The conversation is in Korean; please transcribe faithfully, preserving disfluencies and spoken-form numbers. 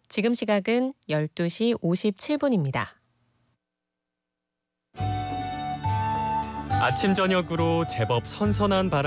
지금 시각은 열두 시 오십칠 분입니다. 아침 저녁으로 제법 선선한 바람